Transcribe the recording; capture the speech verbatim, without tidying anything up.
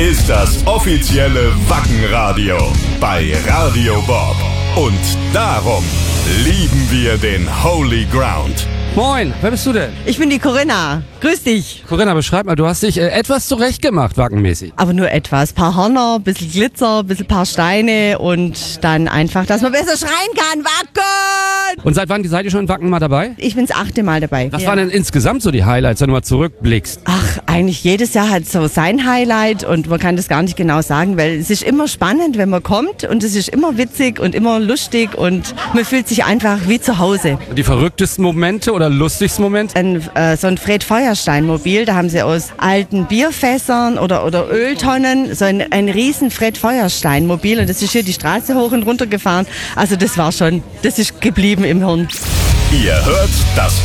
ist das offizielle Wackenradio bei Radio Bob. Und darum lieben wir den Holy Ground. Moin, wer bist du denn? Ich bin die Corinna. Grüß dich. Corinna, beschreib mal, du hast dich äh, etwas zurechtgemacht, wackenmäßig. Aber nur etwas. Paar Hörner, bisschen Glitzer, bisschen paar Steine und dann einfach, dass man besser schreien kann. Wacken! Und seit wann seid ihr schon in Wacken mal dabei? Ich bin das achte Mal dabei. Was Ja. waren denn insgesamt so die Highlights, wenn du mal zurückblickst? Ach, eigentlich jedes Jahr hat so sein Highlight und man kann das gar nicht genau sagen, weil es ist immer spannend, wenn man kommt und es ist immer witzig und immer lustig und man fühlt sich einfach wie zu Hause. Die verrücktesten Momente oder lustigsten Momente? Ein, äh, so ein Fred-Feuerstein-Mobil, da haben sie aus alten Bierfässern oder, oder Öltonnen so ein, ein riesen Fred-Feuerstein-Mobil und das ist hier die Straße hoch und runter gefahren. Also das war schon, das ist geblieben im Hirn. Ihr hört das